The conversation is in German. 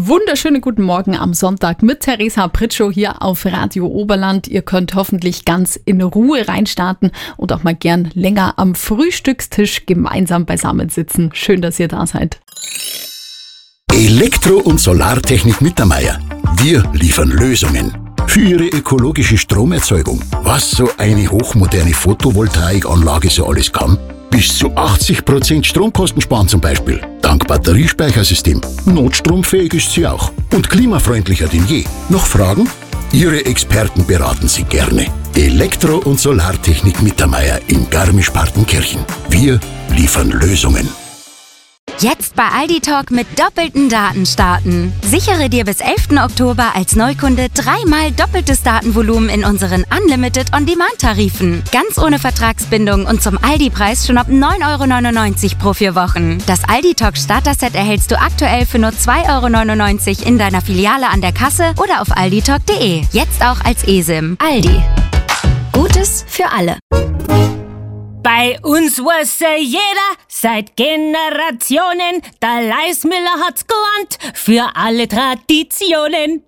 wunderschönen guten Morgen am Sonntag mit Theresa Pritschow hier auf Radio Oberland. Ihr könnt hoffentlich ganz in Ruhe reinstarten und auch mal gern länger am Frühstückstisch gemeinsam beisammen sitzen. Schön, dass ihr da seid. Elektro- und Solartechnik Mittermeier. Wir liefern Lösungen für Ihre ökologische Stromerzeugung. Was so eine hochmoderne Photovoltaikanlage so alles kann? Bis zu 80% Stromkosten sparen zum Beispiel. Dank Batteriespeichersystem. Notstromfähig ist sie auch. Und klimafreundlicher denn je. Noch Fragen? Ihre Experten beraten Sie gerne. Elektro- und Solartechnik Mittermeier in Garmisch-Partenkirchen. Wir liefern Lösungen. Jetzt bei Aldi Talk mit doppelten Daten starten. Sichere dir bis 11. Oktober als Neukunde 3-mal doppeltes Datenvolumen in unseren Unlimited On-Demand-Tarifen. Ganz ohne Vertragsbindung und zum Aldi-Preis schon ab 9,99 € pro 4 Wochen. Das Aldi Talk Starter-Set erhältst du aktuell für nur 2,99 € in deiner Filiale an der Kasse oder auf alditalk.de. Jetzt auch als eSIM. Aldi. Gutes für alle. Bei uns wusste jeder seit Generationen, der Leismüller hat's gelernt für alle Traditionen.